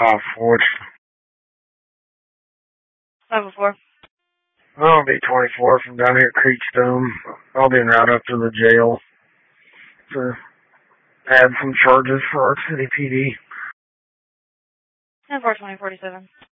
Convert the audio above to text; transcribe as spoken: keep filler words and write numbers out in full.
Uh, Forge. five oh four. I'll be twenty-four from down here at Creekstone. I'll be en route up to the jail to add some charges for our city P D. ten four twenty forty-seven.